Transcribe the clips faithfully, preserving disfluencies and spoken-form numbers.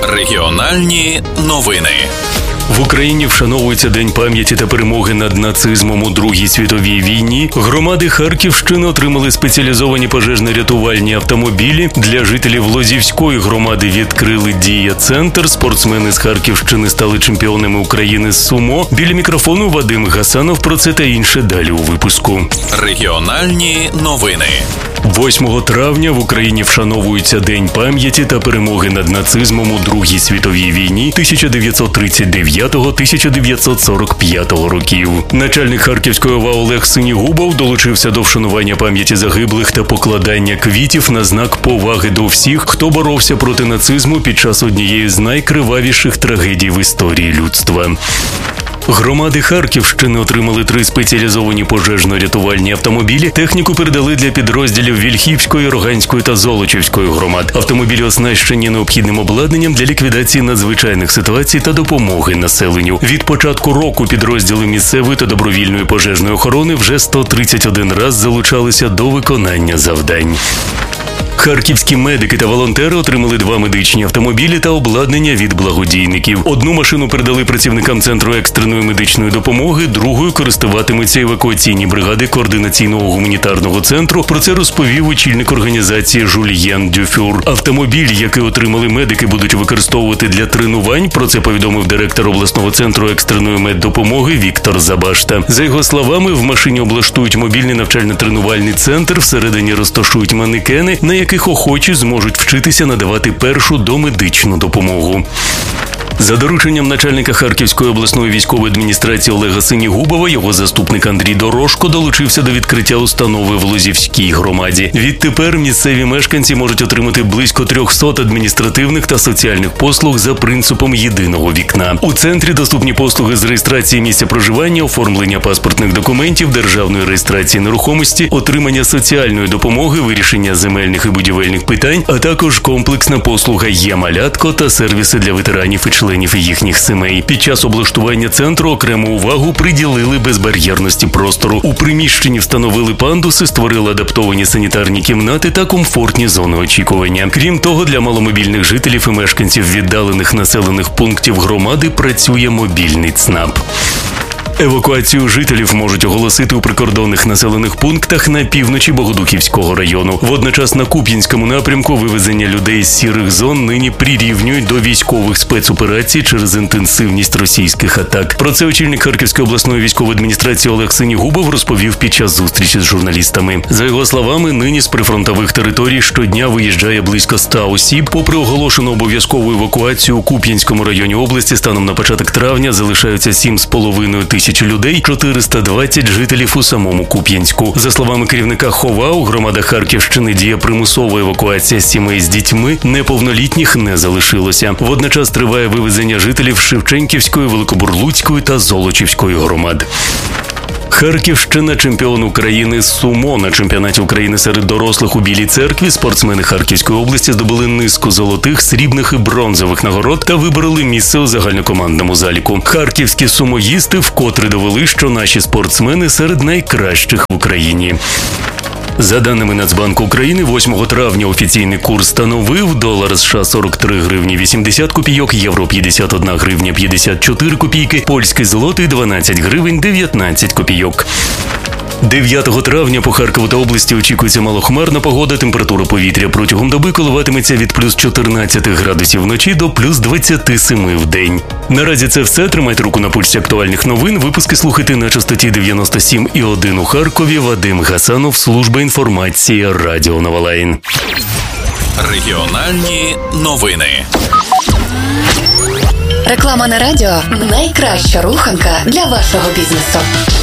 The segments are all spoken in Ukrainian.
Регіональні новини. В Україні вшановується День пам'яті та перемоги над нацизмом у Другій світовій війні. Громади Харківщини отримали спеціалізовані пожежно-рятувальні автомобілі. Для жителів Лозівської громади відкрили «Дія-центр». Спортсмени з Харківщини стали чемпіонами України з сумо. Біля мікрофону Вадим Гасанов. Про це та інше далі у випуску. Регіональні новини. восьмого травня в Україні вшановується День пам'яті та перемоги над нацизмом у Другій світовій війні тисяча дев'ятсот тридцять дев'ятого - тисяча дев'ятсот сорок п'ятого років. Начальник Харківської ОВА Олег Синігубов долучився до вшанування пам'яті загиблих та покладання квітів на знак поваги до всіх, хто боровся проти нацизму під час однієї з найкривавіших трагедій в історії людства. Громади Харківщини отримали три спеціалізовані пожежно-рятувальні автомобілі. Техніку передали для підрозділів Вільхівської, Роганської та Золочівської громад. Автомобілі оснащені необхідним обладнанням для ліквідації надзвичайних ситуацій та допомоги населенню. Від початку року підрозділи місцевої та добровільної пожежної охорони вже сто тридцять один раз залучалися до виконання завдань. Харківські медики та волонтери отримали два медичні автомобілі та обладнання від благодійників. Одну машину передали працівникам Центру екстреної медичної допомоги, другою користуватимуться евакуаційні бригади Координаційного гуманітарного центру. Про це розповів очільник організації Жульєн Дюфюр. Автомобіль, який отримали медики, будуть використовувати для тренувань. Про це повідомив директор обласного центру екстреної меддопомоги Віктор Забашта. За його словами, в машині облаштують мобільний навчально-тренувальний центр, всередині розташують манекени, на яких охочі зможуть вчитися надавати першу домедичну допомогу. За дорученням начальника Харківської обласної військової адміністрації Олега Синігубова, його заступник Андрій Дорошко долучився до відкриття установи в Лозівській громаді. Відтепер місцеві мешканці можуть отримати близько трьохсот адміністративних та соціальних послуг за принципом єдиного вікна. У центрі доступні послуги з реєстрації місця проживання, оформлення паспортних документів, державної реєстрації нерухомості, отримання соціальної допомоги, вирішення земельних і будівельних питань, а також комплексна послуга «Є-малятко» та сервіси для ветеранів і членів їхніх сімей. Під час облаштування центру окрему увагу приділили безбар'єрності простору. У приміщенні встановили пандуси, створили адаптовані санітарні кімнати та комфортні зони очікування. Крім того, для маломобільних жителів і мешканців віддалених населених пунктів громади працює мобільний ЦНАП. Евакуацію жителів можуть оголосити у прикордонних населених пунктах на півночі Богодухівського району. Водночас на Куп'янському напрямку вивезення людей з сірих зон нині прирівнюють до військових спецоперацій через інтенсивність російських атак. Про це очільник Харківської обласної військової адміністрації Олег Синігубов розповів під час зустрічі з журналістами. За його словами, нині з прифронтових територій щодня виїжджає близько ста осіб. Попри оголошену обов'язкову евакуацію у Куп'янському районі області, станом на початок травня залишаються сім з половиною тисяч людей, чотириста двадцять жителів у самому Куп'янську. За словами керівника ХОВА, у громадах Харківщини діє примусова евакуація сімей з дітьми, неповнолітніх не залишилося. Водночас триває вивезення жителів Шевченківської, Великобурлуцької та Золочівської громад. Харківщина – чемпіон України з сумо. На чемпіонаті України серед дорослих у Білій Церкві спортсмени Харківської області здобули низку золотих, срібних і бронзових нагород та вибороли місце у загальнокомандному заліку. Харківські сумоїсти вкотре довели, що наші спортсмени серед найкращих в Україні. За даними Нацбанку України, восьмого травня офіційний курс становив: долар США сорок три гривні вісімдесят копійок, євро п'ятдесят одна гривня п'ятдесят чотири копійки, польський злотий дванадцять гривень дев'ятнадцять копійок. дев'ятого травня по Харкову та області очікується малохмарна погода. Температура повітря протягом доби коливатиметься від плюс чотирнадцяти градусів вночі до плюс двадцяти семи в день. Наразі це все. Тримайте руку на пульсі актуальних новин. Випуски слухайте на частоті дев'яносто сім і один у Харкові. Вадим Гасанов, служба інформації, Радіо Новолайн. Регіональні новини. Реклама на радіо – найкраща руханка для вашого бізнесу.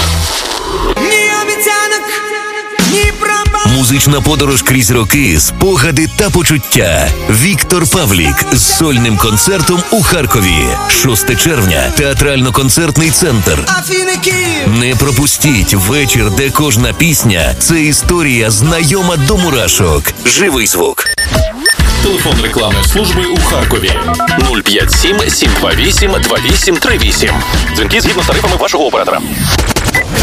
Музична подорож крізь роки, спогади та почуття. Віктор Павлік з сольним концертом у Харкові. шостого червня. Театрально-концертний центр. Не пропустіть вечір, де кожна пісня – це історія, знайома до мурашок. Живий звук. Телефон рекламної служби у Харкові нуль п'ять сім сім два вісім два вісім три вісім. Дзвінки згідно з тарифами вашого оператора.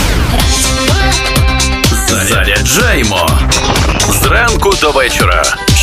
Заряджаємо зранку до вечора.